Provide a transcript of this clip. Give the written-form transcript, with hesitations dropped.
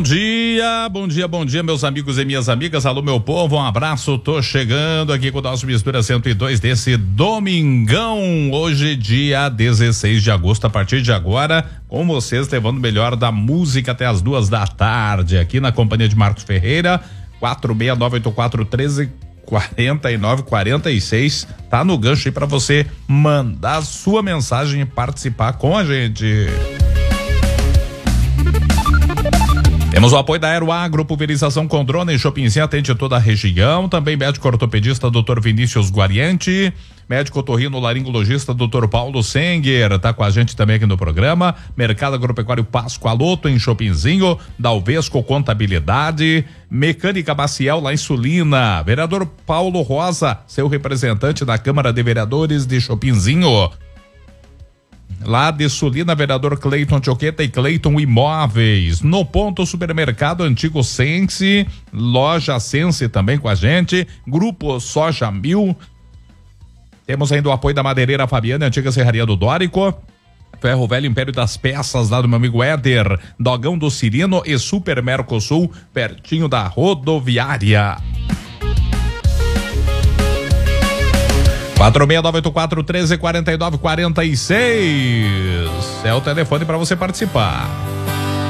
Bom dia, meus amigos e minhas amigas. Alô, meu povo, um abraço. Tô chegando aqui com o nosso Mistura 102 desse domingão. Hoje, dia 16 de agosto, a partir de agora, com vocês, levando o melhor da música até as 2 da tarde, aqui na companhia de Marcos Ferreira, 46984134946. Tá no gancho aí pra você mandar sua mensagem e participar com a gente. Temos o apoio da Aeroagro, pulverização com drone em Shoppingzinho, atende toda a região. Também médico ortopedista Dr. Vinícius Guariente, médico otorrino laringologista Dr. Paulo Senger, tá com a gente também aqui no programa. Mercado Agropecuário Pascoaloto em Shoppingzinho, Dalvesco Contabilidade, Mecânica Maciel lá em Sulina. Vereador Paulo Rosa, seu representante na Câmara de Vereadores de Shoppingzinho. Lá de Sulina, vereador Cleiton Choqueta e Cleiton Imóveis. No Ponto Supermercado Antigo Sense, Loja Sense também com a gente, Grupo Soja 1000. Temos ainda o apoio da Madeireira Fabiana, Antiga Serraria do Dórico, Ferro Velho Império das Peças, lá do meu amigo Éder, Dogão do Cirino e Super Mercosul, pertinho da rodoviária. 46984134946 é o telefone para você participar.